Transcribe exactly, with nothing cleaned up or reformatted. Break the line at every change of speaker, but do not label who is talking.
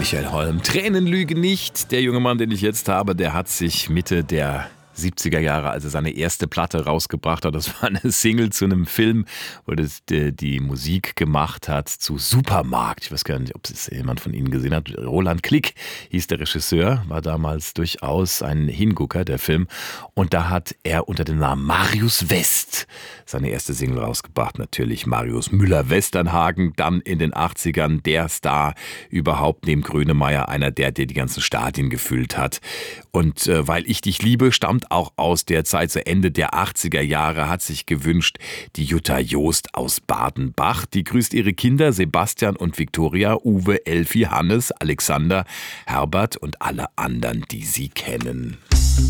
Michael Holm. Tränen lügen nicht. Der junge Mann, den ich jetzt habe, der hat sich Mitte der siebziger Jahre, als er seine erste Platte rausgebracht hat. Das war eine Single zu einem Film, wo das die, die Musik gemacht hat zu Supermarkt. Ich weiß gar nicht, ob es jemand von Ihnen gesehen hat. Roland Klick hieß der Regisseur, war damals durchaus ein Hingucker, der Film. Und da hat er unter dem Namen Marius West seine erste Single rausgebracht. Natürlich Marius Müller-Westernhagen, dann in den achtzigern der Star überhaupt neben Grönemeyer, einer der, der die ganzen Stadien gefüllt hat. Und äh, Weil ich dich liebe, stammt auch aus der Zeit, zu Ende der achtziger Jahre, hat sich gewünscht die Jutta Joost aus Badenbach. Die grüßt ihre Kinder Sebastian und Viktoria, Uwe, Elfi, Hannes, Alexander, Herbert und alle anderen, die sie kennen.